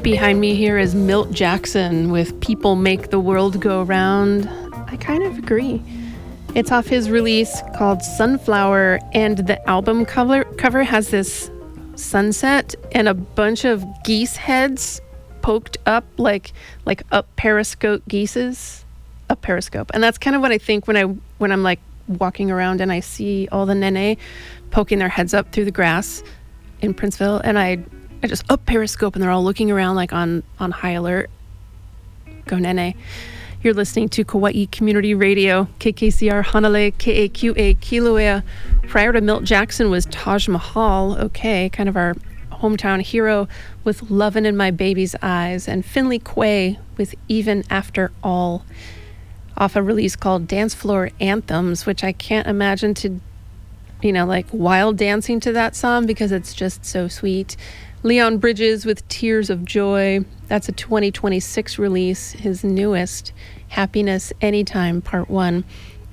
Behind me here is Milt Jackson with People Make the World Go Round. I kind of agree. It's off his release called Sunflower, and the album cover has this sunset and a bunch of geese heads poked up like up periscope geeses. Up periscope. And that's kind of what I think when I'm like walking around and I see all the nene poking their heads up through the grass in Princeville, and I just up periscope and they're all looking around like on high alert. Go nene. You're listening to Kauai Community Radio, KKCR Hanalei, KAQA Kilauea. Prior to Milt Jackson was Taj Mahal, okay, kind of our hometown hero, with Lovin' in My Baby's Eyes, and Finley Quay with Even After All, off a release called Dance Floor Anthems, which I can't imagine to, like wild dancing to that song because it's just so sweet. Leon Bridges with Tears of Joy. That's a 2026 release, his newest, Happiness Anytime, Part 1.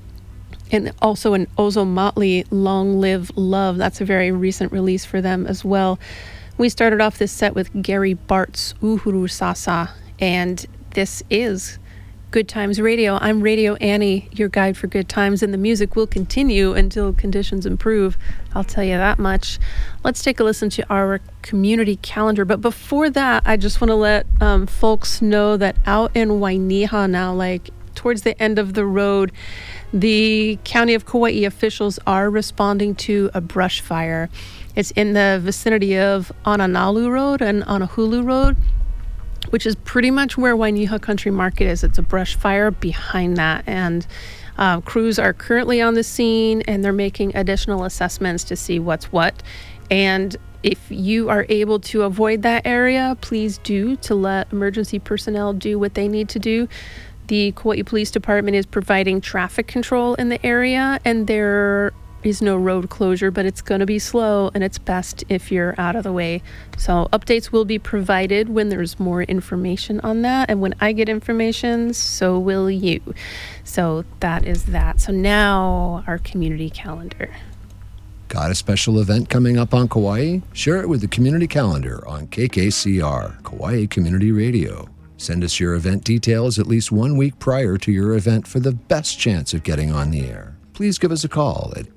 And also an Ozo Motley, Long Live Love. That's a very recent release for them as well. We started off this set with Gary Bart's Uhuru Sasa, and this is Good Times Radio. I'm Radio Annie, your guide for good times, and the music will continue until conditions improve. I'll tell you that much. Let's take a listen to our community calendar. But before that, I just want to let folks know that out in Wainiha now, like towards the end of the road, the County of Kauai officials are responding to a brush fire. It's in the vicinity of Ananalu Road and Anahulu Road, which is pretty much where Wainiha Country Market is. It's a brush fire behind that. And crews are currently on the scene, and they're making additional assessments to see what's what. And if you are able to avoid that area, please do, to let emergency personnel do what they need to do. The Kauai Police Department is providing traffic control in the area, and there is no road closure, but it's going to be slow, and it's best if you're out of the way. So updates will be provided when there's more information on that, and when I get information, so will you. So that is that. So now our community calendar. Got a special event coming up on Kauai? Share it with the community calendar on KKCR, Kauai Community Radio. Send us your event details at least 1 week prior to your event for the best chance of getting on the air. Please give us a call at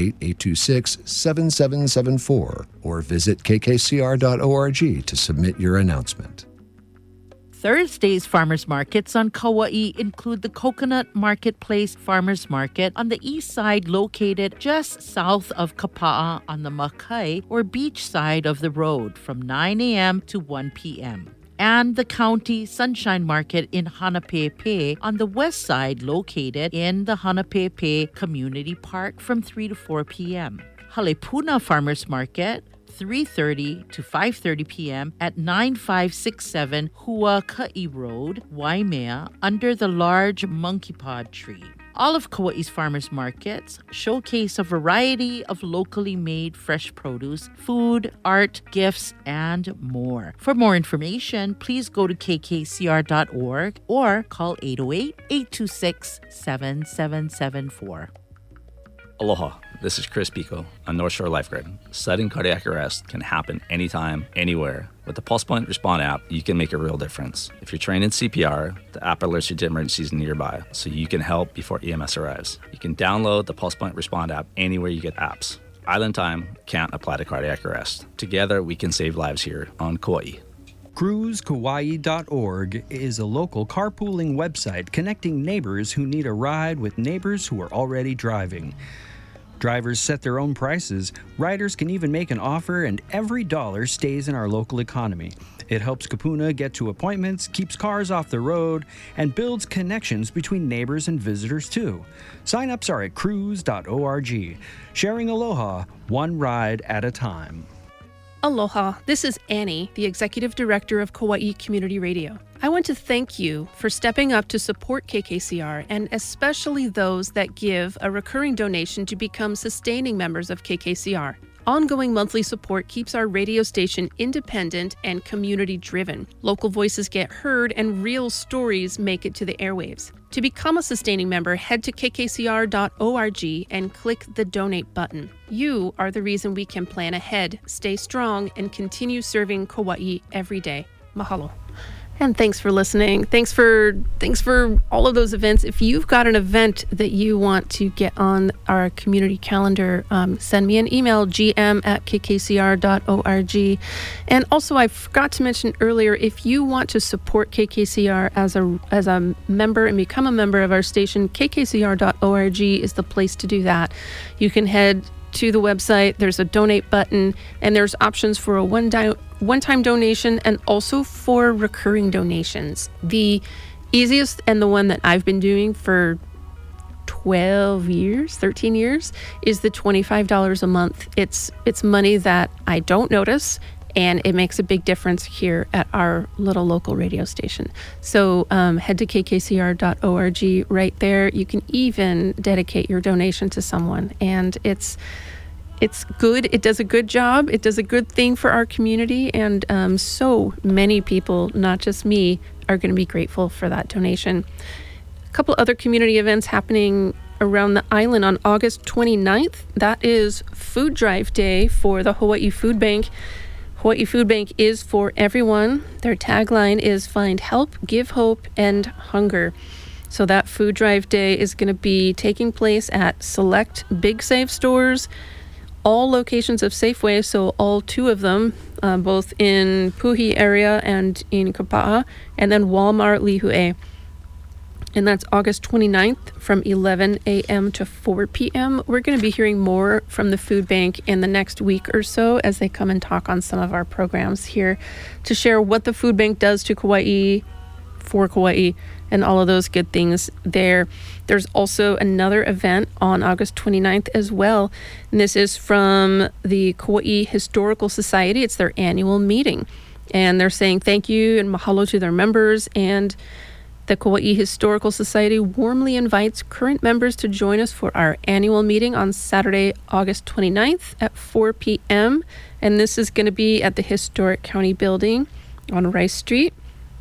808-826-7774 or visit kkcr.org to submit your announcement. Thursday's farmers markets on Kauai include the Coconut Marketplace Farmers Market on the east side, located just south of Kapa'a on the Makai or beach side of the road from 9 a.m. to 1 p.m. and the County Sunshine Market in Hanapepe on the west side, located in the Hanapepe Community Park from 3 to 4 p.m. Halepuna Farmers Market, 3:30 to 5:30 p.m. at 9567 Huaka'i Road, Waimea, under the large monkey pod tree. All of Kauai's farmers markets showcase a variety of locally made fresh produce, food, art, gifts, and more. For more information, please go to kkcr.org or call 808-826-7774. Aloha, this is Chris Pico on North Shore Lifeguard. Sudden cardiac arrest can happen anytime, anywhere. With the Pulse Point Respond app, you can make a real difference. If you're trained in CPR, the app alerts you to emergencies nearby, so you can help before EMS arrives. You can download the Pulse Point Respond app anywhere you get apps. Island time can't apply to cardiac arrest. Together, we can save lives here on Kauai. CruiseKauai.org is a local carpooling website connecting neighbors who need a ride with neighbors who are already driving. Drivers set their own prices, riders can even make an offer, and every dollar stays in our local economy. It helps Kupuna get to appointments, keeps cars off the road, and builds connections between neighbors and visitors too. Sign-ups are at cruise.org. Sharing aloha, one ride at a time. Aloha, this is Annie, the Executive Director of Kauai Community Radio. I want to thank you for stepping up to support KKCR, and especially those that give a recurring donation to become sustaining members of KKCR. Ongoing monthly support keeps our radio station independent and community-driven. Local voices get heard and real stories make it to the airwaves. To become a sustaining member, head to kkcr.org and click the donate button. You are the reason we can plan ahead, stay strong, and continue serving Kauai every day. Mahalo. And thanks for listening. Thanks for all of those events. If you've got an event that you want to get on our community calendar, send me an email, gm@kkcr.org. And also, I forgot to mention earlier, if you want to support KKCR as a member and become a member of our station, kkcr.org is the place to do that. You can head to the website, there's a donate button, and there's options for a one-time donation and also for recurring donations. The easiest and the one that I've been doing for 13 years is the $25 a month. It's money that I don't notice, and it makes a big difference here at our little local radio station. So head to kkcr.org. Right there, you can even dedicate your donation to someone, and it's good. It does a good job. It does a good thing for our community, and so many people, not just me, are going to be grateful for that donation. A couple other community events happening around the island on August 29th. That is Food Drive Day for the Hawaii Food Bank. Hawaii Food Bank is for everyone. Their tagline is find help, give hope, and hunger. So that Food Drive Day is going to be taking place at select Big Save stores, all locations of Safeway, so all 2 of them, both in Puhi area and in Kapa'a, and then Walmart Lihue. And that's August 29th from 11 a.m. to 4 p.m. We're going to be hearing more from the food bank in the next week or so as they come and talk on some of our programs here to share what the food bank does to Kauai, for Kauai, and all of those good things there. There's also another event on August 29th as well. And this is from the Kauai Historical Society. It's their annual meeting. And they're saying thank you and mahalo to their members, and the Kauai Historical Society warmly invites current members to join us for our annual meeting on Saturday, August 29th at 4 p.m. And this is going to be at the Historic County Building on Rice Street.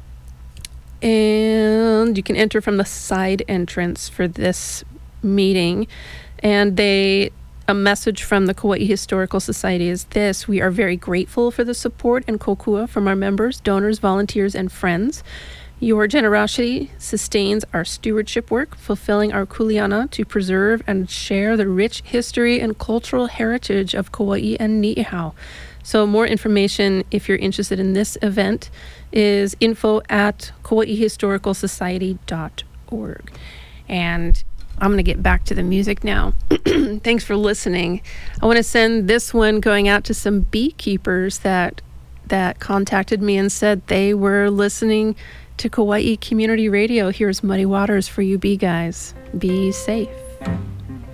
And you can enter from the side entrance for this meeting. And a message from the Kauai Historical Society is this: we are very grateful for the support and kokua from our members, donors, volunteers, and friends. Your generosity sustains our stewardship work, fulfilling our kuleana to preserve and share the rich history and cultural heritage of Kauai and Ni'ihau. So more information, if you're interested in this event, is info@KauaiHistoricalSociety.org. And I'm going to get back to the music now. Thanks for listening. I want to send this one going out to some beekeepers that contacted me and said they were listening to Kauai Community Radio. Here's Muddy Waters for you bee guys. Be safe.